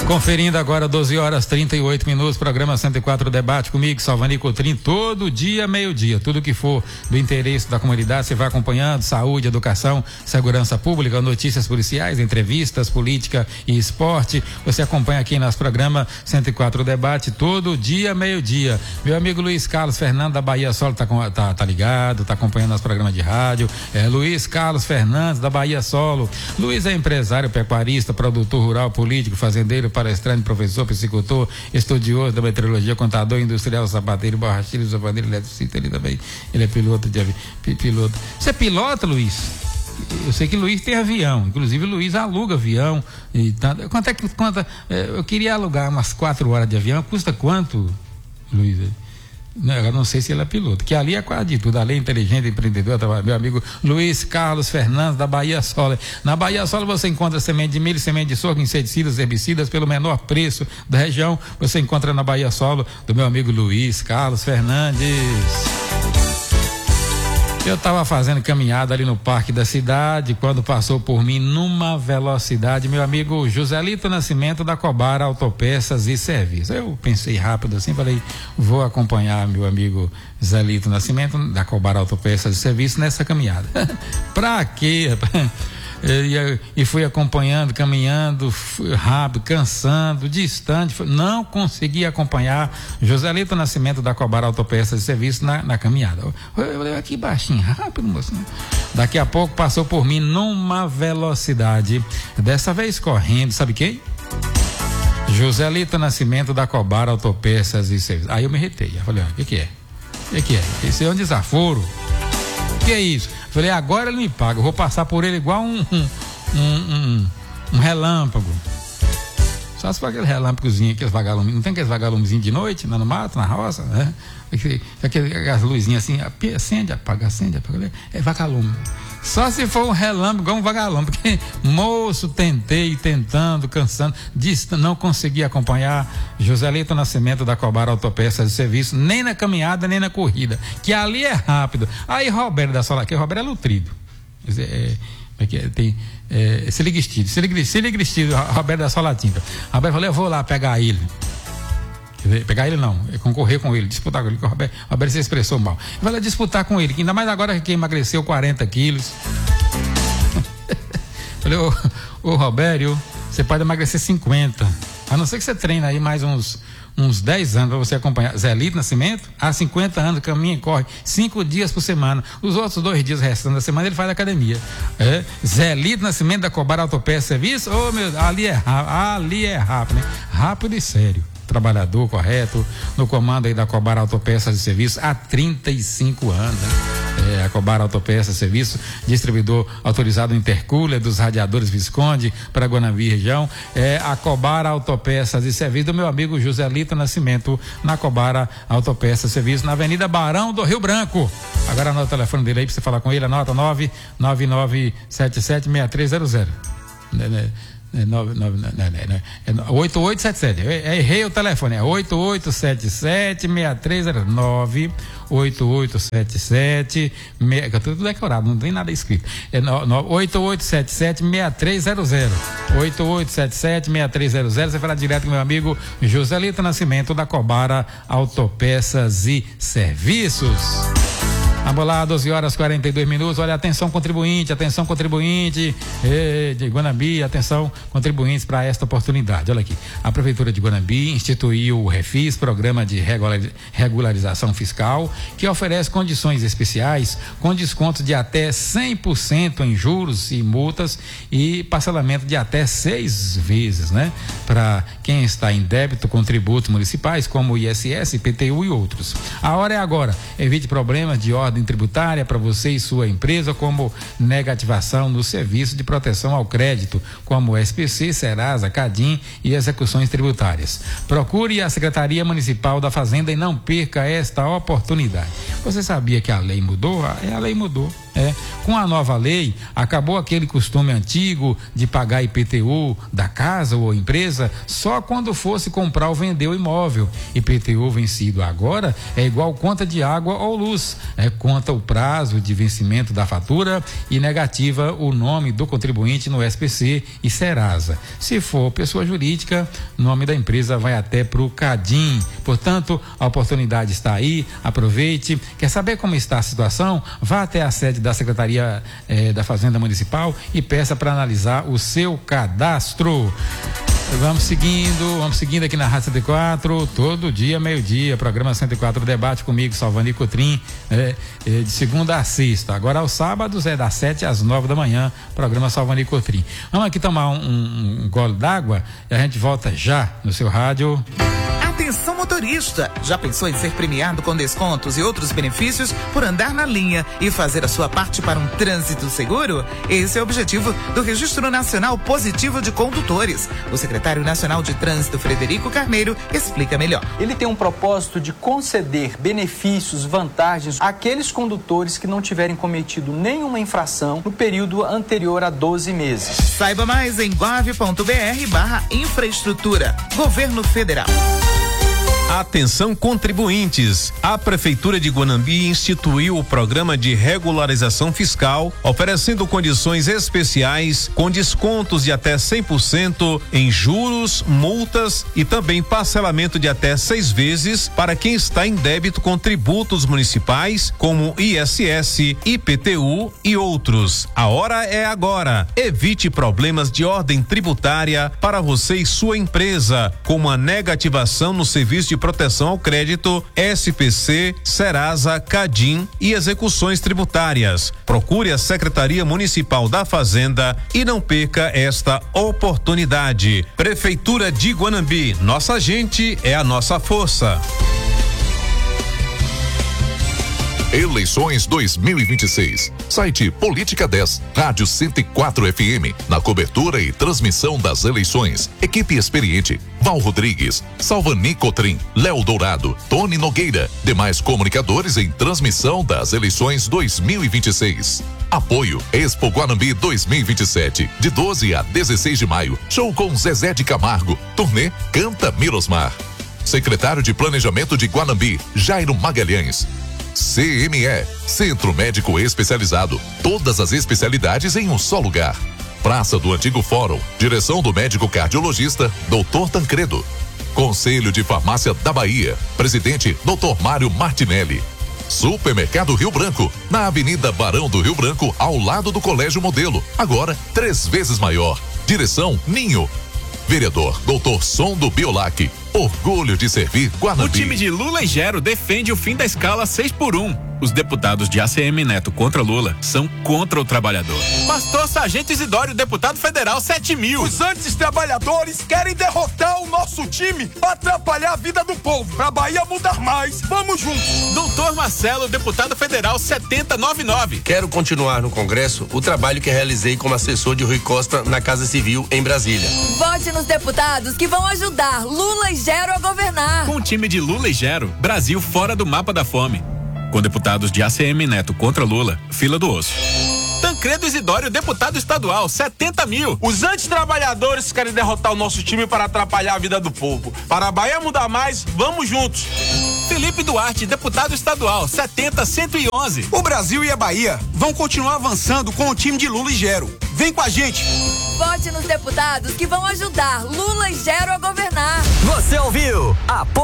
Conferindo agora 12h38, programa 104 Debate comigo, Salvani Cotrim, todo dia, meio-dia, tudo que for do interesse da comunidade, você vai acompanhando, saúde, educação, segurança pública, notícias policiais, entrevistas, política e esporte, você acompanha aqui nosso programa 104 Debate, todo dia, meio-dia. Meu amigo Luiz Carlos Fernando da Bahia Solo tá ligado, tá acompanhando nosso programa de rádio, Luiz Carlos Fernandes da Bahia Solo. Luiz é empresário, pecuarista, produtor rural, político, fazendeiro, palestrante, professor, psicultor, estudioso da meteorologia, contador, industrial, sapateiro, borracheiro, sapateiro, eletricista, ele também, ele é piloto de piloto. Você é piloto, Luiz? Eu sei que Luiz tem avião, inclusive Luiz aluga avião e tanto. Quanto é que eu queria alugar umas 4 horas de avião, custa quanto, Luiz? Eu não sei se ele é piloto, que ali é quase de tudo, ali é inteligente, empreendedor, meu amigo Luiz Carlos Fernandes da Bahia Solo. Na Bahia Solo você encontra semente de milho, semente de sorgo, inseticidas, herbicidas pelo menor preço da região, você encontra na Bahia Solo do meu amigo Luiz Carlos Fernandes. Eu estava fazendo caminhada ali no parque da cidade, quando passou por mim numa velocidade, meu amigo Joselito Nascimento da Cobara Autopeças e Serviços. Eu pensei rápido assim, falei, vou acompanhar meu amigo Joselito Nascimento da Cobara Autopeças e Serviços nessa caminhada. Pra quê? E fui acompanhando, caminhando rápido, cansando, distante, não consegui acompanhar Joselito Nascimento da Cobara Autopeças e Serviços na caminhada. Eu falei, aqui baixinho, rápido, moço. Daqui a pouco passou por mim numa velocidade, dessa vez correndo, sabe quem? Joselito Nascimento da Cobara Autopeças e Serviços. Aí eu me retei, eu falei, o que é? O que é? Esse é um desaforo? O que é isso? Falei, agora ele me paga, eu vou passar por ele igual um relâmpago. Só se for aquele relâmpagozinho, aqueles vagalumes, não tem aqueles vagalumezinhos de noite, no mato, na roça, né? Aquelas luzinhas assim, acende, apaga, é vagalume. Só se for um relâmpago, igual um vagalume, porque moço, tentando, cansando, não consegui acompanhar Joselito Nascimento da Cobara Autopeças de Serviço, nem na caminhada, nem na corrida, que ali é rápido. Aí Roberto da Sola, que Roberto é nutrido. Tem Siligristido, Roberto da Sola Tinta. Roberto falou, eu vou lá pegar ele. Pegar ele não, concorrer com ele, disputar com ele, que o Roberto se expressou mal. Vai lá disputar com ele, que ainda mais agora que emagreceu 40 quilos. Falei, ô Roberto, você pode emagrecer 50, a não ser que você treine aí mais uns 10 anos para você acompanhar. Zelito Nascimento, há 50 anos, caminha e corre 5 dias por semana. Os outros 2 dias restando da semana ele faz academia. Zelito Nascimento da Cobara Autopeças Serviço, ali é rápido, né? Rápido e sério. Trabalhador correto, no comando aí da Cobara Autopeças de Serviço há 35 anos. A Cobara Autopeças de Serviço, distribuidor autorizado Intercooler dos radiadores Visconde para Guanambi região. A Cobara Autopeças de Serviço do meu amigo Joselito Nascimento na Cobara Autopeças de Serviço na Avenida Barão do Rio Branco. Agora anota o telefone dele aí para você falar com ele, anota 999776300. 8877. Errei o telefone, é 8877-6309. 8877, tudo decorado, não tem nada escrito. 8877-6300. 8877-6300. Você fala direto com meu amigo Joselito Nascimento da Cobara Autopeças e Serviços. Vamos lá, 12h42. Olha, atenção contribuinte de Guanambi, atenção contribuintes para esta oportunidade. Olha aqui, a Prefeitura de Guanambi instituiu o Refis, Programa de Regularização Fiscal, que oferece condições especiais com descontos de até 100% em juros e multas e parcelamento de até 6 vezes, né? Para quem está em débito com tributos municipais, como ISS, IPTU e outros. A hora é agora. Evite problemas de ordem tributária para você e sua empresa, como negativação no serviço de proteção ao crédito, como SPC, Serasa, Cadim e execuções tributárias. Procure a Secretaria Municipal da Fazenda e não perca esta oportunidade. Você sabia que a lei mudou? A lei mudou. Com a nova lei, acabou aquele costume antigo de pagar IPTU da casa ou empresa só quando fosse comprar ou vender o imóvel. IPTU vencido agora é igual conta de água ou luz. conta o prazo de vencimento da fatura e negativa o nome do contribuinte no SPC e Serasa. Se for pessoa jurídica, o nome da empresa vai até para o CADIM. Portanto, a oportunidade está aí, aproveite. Quer saber como está a situação? Vá até a sede da Secretaria da Fazenda Municipal e peça para analisar o seu cadastro. Vamos seguindo aqui na Rádio 104, todo dia, meio-dia, programa 104 Debate comigo, Salvani Cotrim, de segunda a sexta. Agora aos sábados é das 7 às 9 da manhã, programa Salvani Cotrim. Vamos aqui tomar um gole d'água e a gente volta já no seu rádio. Atenção motorista, já pensou em ser premiado com descontos e outros benefícios por andar na linha e fazer a sua parte para um trânsito seguro? Esse é o objetivo do Registro Nacional Positivo de Condutores. O secretário nacional de Trânsito, Frederico Carneiro, explica melhor. Ele tem um propósito de conceder benefícios, vantagens àqueles condutores que não tiverem cometido nenhuma infração no período anterior a 12 meses. Saiba mais em gov.br/infraestrutura. Governo Federal. Atenção contribuintes, a Prefeitura de Guanambi instituiu o programa de regularização fiscal, oferecendo condições especiais com descontos de até 100% em juros, multas e também parcelamento de até 6 vezes para quem está em débito com tributos municipais como ISS, IPTU e outros. A hora é agora. Evite problemas de ordem tributária para você e sua empresa, como a negativação no serviço de proteção ao crédito, SPC, Serasa, CADIM e execuções tributárias. Procure a Secretaria Municipal da Fazenda e não perca esta oportunidade. Prefeitura de Guanambi, nossa gente é a nossa força. Eleições 2026. Site Política 10, Rádio 104 FM, na cobertura e transmissão das eleições. Equipe experiente: Val Rodrigues, Salvani Cotrim, Léo Dourado, Tony Nogueira. Demais comunicadores em transmissão das eleições 2026. Apoio Expo Guanambi 2027, de 12 a 16 de maio. Show com Zezé de Camargo. Turnê Canta Mirosmar. Secretário de Planejamento de Guanambi, Jairo Magalhães. CME, Centro Médico Especializado. Todas as especialidades em um só lugar. Praça do Antigo Fórum. Direção do médico cardiologista, Dr. Tancredo. Conselho de Farmácia da Bahia. Presidente, Dr. Mário Martinelli. Supermercado Rio Branco, na Avenida Barão do Rio Branco, ao lado do Colégio Modelo. Agora, 3 vezes maior. Direção, Ninho. Vereador, Dr. Som do Biolac. Orgulho de servir Guanambi. O time de Lula e Gero defende o fim da escala 6x1. Os deputados de ACM Neto contra Lula são contra o trabalhador. Pastor Sargento Isidório, deputado federal, 7.000. Os antes-trabalhadores querem derrotar o nosso time para atrapalhar a vida do povo. Pra Bahia mudar mais, vamos juntos. Doutor Marcelo, deputado federal, 7099. Quero continuar no Congresso o trabalho que realizei como assessor de Rui Costa na Casa Civil em Brasília. Vote nos deputados que vão ajudar Lula e Gero a governar. Com o time de Lula e Gero, Brasil fora do mapa da fome. Com deputados de ACM Neto contra Lula, fila do osso. Tancredo Isidório, deputado estadual, 70.000. Os antitrabalhadores querem derrotar o nosso time para atrapalhar a vida do povo. Para a Bahia mudar mais, vamos juntos. Felipe Duarte, deputado estadual, 70.111. O Brasil e a Bahia vão continuar avançando com o time de Lula e Gero. Vem com a gente. Vote nos deputados que vão ajudar Lula e Gero a governar. Você ouviu?